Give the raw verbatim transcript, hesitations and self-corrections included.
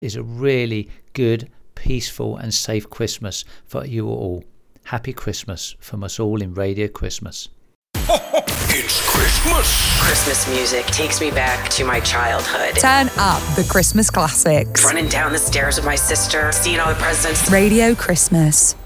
is a really good, peaceful and safe Christmas for you all. Happy Christmas from us all in Radio Christmas. It's Christmas. Christmas music takes me back to my childhood. Turn up the Christmas classics. Running down the stairs with my sister, seeing all the presents. Radio Christmas.